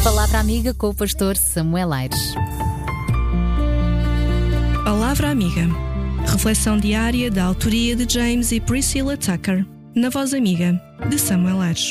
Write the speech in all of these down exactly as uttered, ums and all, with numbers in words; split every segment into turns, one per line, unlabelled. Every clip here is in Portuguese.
Palavra Amiga com o pastor Samuel Aires.
Palavra Amiga. Reflexão diária da autoria de James e Priscilla Tucker, na voz amiga de Samuel Aires.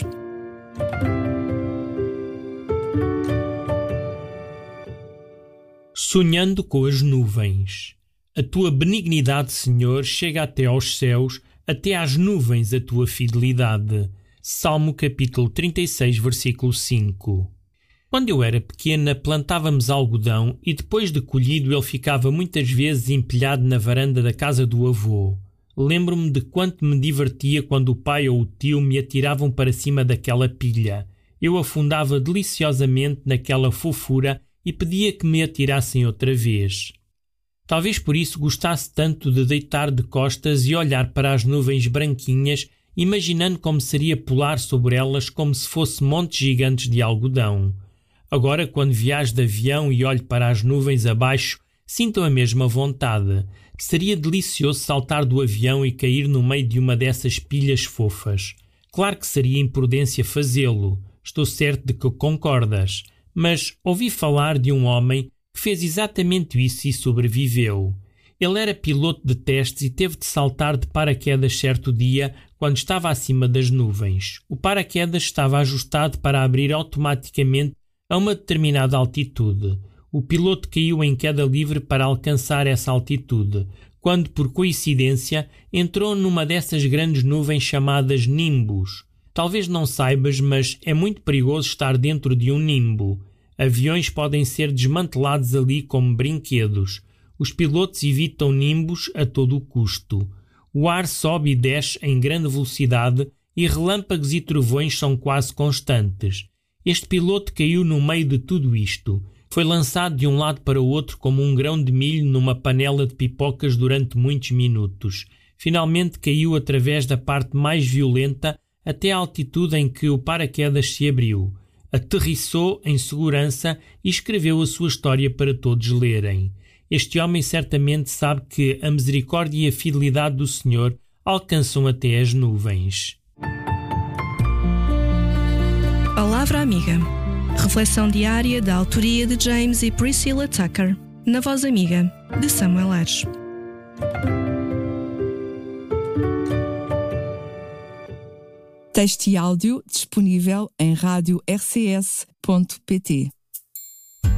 Sonhando com as nuvens. A tua benignidade, Senhor, chega até aos céus, até às nuvens a tua fidelidade. Salmo capítulo trinta e seis, versículo cinco. Quando eu era pequena, plantávamos algodão e depois de colhido ele ficava muitas vezes empilhado na varanda da casa do avô. Lembro-me de quanto me divertia quando o pai ou o tio me atiravam para cima daquela pilha. Eu afundava deliciosamente naquela fofura e pedia que me atirassem outra vez. Talvez por isso gostasse tanto de deitar de costas e olhar para as nuvens branquinhas, imaginando como seria pular sobre elas como se fosse montes gigantes de algodão. Agora, quando viajo de avião e olho para as nuvens abaixo, sinto a mesma vontade. Seria delicioso saltar do avião e cair no meio de uma dessas pilhas fofas. Claro que seria imprudência fazê-lo. Estou certo de que concordas. Mas ouvi falar de um homem que fez exatamente isso e sobreviveu. Ele era piloto de testes e teve de saltar de paraquedas certo dia quando estava acima das nuvens. O paraquedas estava ajustado para abrir automaticamente a uma determinada altitude. O piloto caiu em queda livre para alcançar essa altitude, quando, por coincidência, entrou numa dessas grandes nuvens chamadas nimbos. Talvez não saibas, mas é muito perigoso estar dentro de um nimbo. Aviões podem ser desmantelados ali como brinquedos. Os pilotos evitam nimbos a todo o custo. O ar sobe e desce em grande velocidade e relâmpagos e trovões são quase constantes. Este piloto caiu no meio de tudo isto. Foi lançado de um lado para o outro como um grão de milho numa panela de pipocas durante muitos minutos. Finalmente caiu através da parte mais violenta até a altitude em que o paraquedas se abriu. Aterrissou em segurança e escreveu a sua história para todos lerem. Este homem certamente sabe que a misericórdia e a fidelidade do Senhor alcançam até as nuvens.
Palavra Amiga. Reflexão diária da autoria de James e Priscilla Tucker, na voz amiga de Samuel Aires.
Texto e áudio disponível em rádio r c s ponto p t.